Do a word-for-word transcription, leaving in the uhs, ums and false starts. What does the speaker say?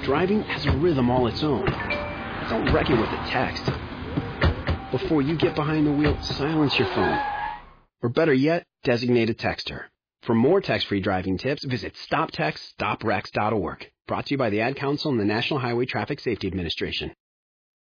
Driving has a rhythm all its own. Don't wreck it with a text. Before you get behind the wheel, silence your phone. Or better yet, designate a texter. For more text-free driving tips, visit stop text stop wrecks dot org. Brought to you by the Ad Council and the National Highway Traffic Safety Administration.